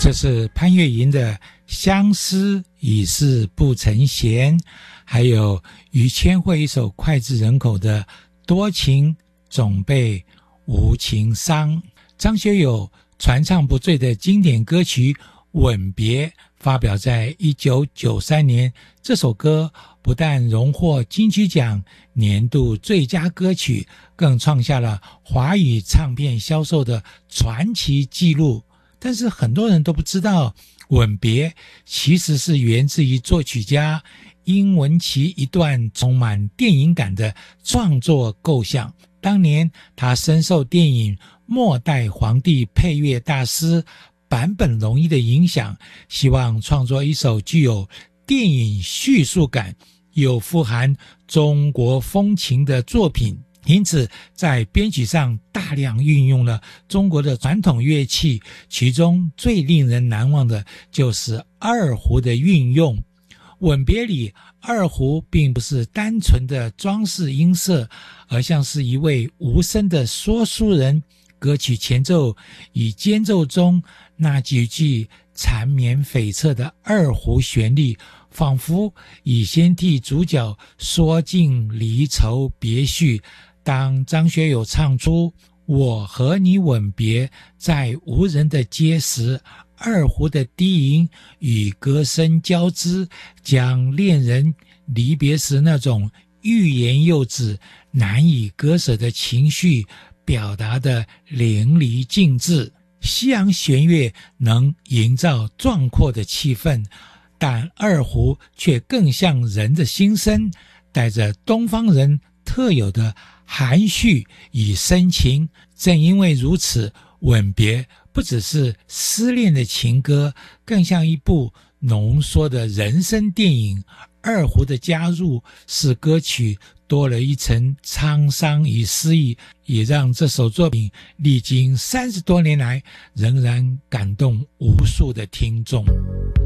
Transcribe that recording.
这是潘越云的《相思已是不曾闲》，还有于千惠一首脍炙人口的《多情总被无情伤》。张学友传唱不醉的经典歌曲《吻别》发表在1993年，这首歌不但荣获金曲奖年度最佳歌曲，更创下了华语唱片销售的传奇纪录。但是很多人都不知道，《吻别》其实是源自于作曲家殷文琪一段充满电影感的创作构想。当年他深受电影《末代皇帝》配乐大师坂本龙一的影响，希望创作一首具有电影叙述感又富含中国风情的作品，因此在编曲上大量运用了中国的传统乐器，其中最令人难忘的就是二胡的运用。吻别里，二胡并不是单纯的装饰音色，而像是一位无声的说书人。歌曲前奏与间奏中那几句缠绵悱恻的二胡旋律，仿佛已先替主角说尽离愁别绪。当张学友唱出我和你吻别在无人的街时，二胡的低吟与歌声交织，将恋人离别时那种欲言又止难以割舍的情绪表达得淋漓尽致。西洋弦乐能营造壮阔的气氛，但二胡却更像人的心声，带着东方人特有的含蓄与深情。正因为如此，吻别不只是失恋的情歌，更像一部浓缩的人生电影。二胡的加入使歌曲多了一层沧桑与诗意，也让这首作品历经30多年来仍然感动无数的听众。